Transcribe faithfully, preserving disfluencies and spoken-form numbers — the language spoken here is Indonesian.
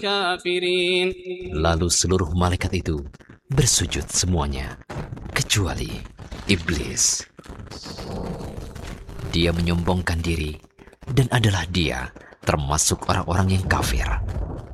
الكافرين. Lalu seluruh malaikat itu bersujud semuanya, kecuali iblis. Dia menyombongkan diri dan adalah dia termasuk orang-orang yang kafir.